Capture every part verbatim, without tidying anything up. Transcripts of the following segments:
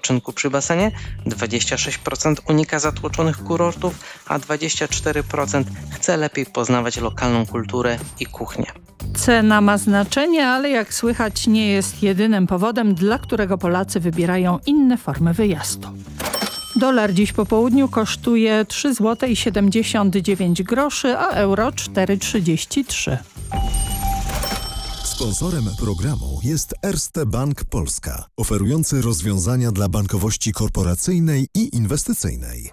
wypoczynku przy basenie, dwadzieścia sześć procent unika zatłoczonych kurortów, a dwadzieścia cztery procent chce lepiej poznawać lokalną kulturę i kuchnię. Cena ma znaczenie, ale jak słychać nie jest jedynym powodem, dla którego Polacy wybierają inne formy wyjazdu. Dolar dziś po południu kosztuje trzy złote siedemdziesiąt dziewięć groszy, a euro cztery trzydzieści trzy. Sponsorem programu jest Erste Bank Polska, oferujący rozwiązania dla bankowości korporacyjnej i inwestycyjnej.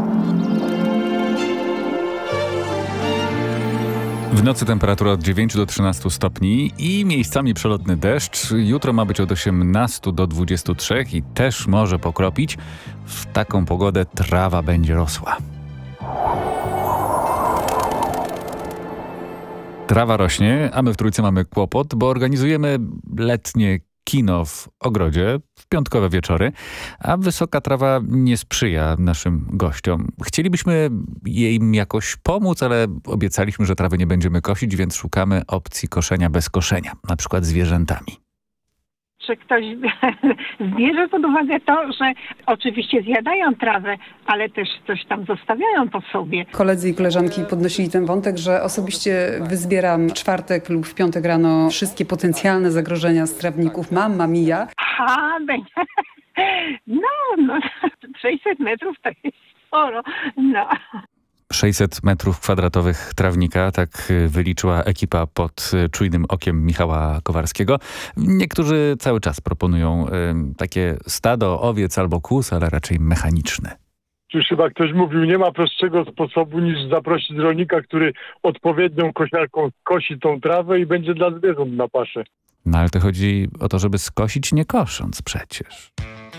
W nocy temperatura od dziewięciu do trzynastu stopni i miejscami przelotny deszcz. Jutro ma być od osiemnastu do dwudziestu trzech i też może pokropić. W taką pogodę trawa będzie rosła. Trawa rośnie, a my w Trójce mamy kłopot, bo organizujemy letnie kino w ogrodzie w piątkowe wieczory, a wysoka trawa nie sprzyja naszym gościom. Chcielibyśmy jej jakoś pomóc, ale obiecaliśmy, że trawy nie będziemy kosić, więc szukamy opcji koszenia bez koszenia, na przykład zwierzętami. Że ktoś bierze pod uwagę to, że oczywiście zjadają trawę, ale też coś tam zostawiają po sobie. Koledzy i koleżanki podnosili ten wątek, że osobiście wyzbieram w czwartek lub w piątek rano wszystkie potencjalne zagrożenia z trawników. Mamma mia. Aha, no, no, sześćset metrów to jest sporo, no. sześćset metrów kwadratowych trawnika, tak wyliczyła ekipa pod czujnym okiem Michała Kowarskiego. Niektórzy cały czas proponują y, takie stado owiec albo kóz, ale raczej mechaniczne. Już chyba ktoś mówił, nie ma prostszego sposobu niż zaprosić rolnika, który odpowiednią kosiarką kosi tą trawę i będzie dla zwierząt na paszę. No ale to chodzi o to, żeby skosić nie kosząc przecież.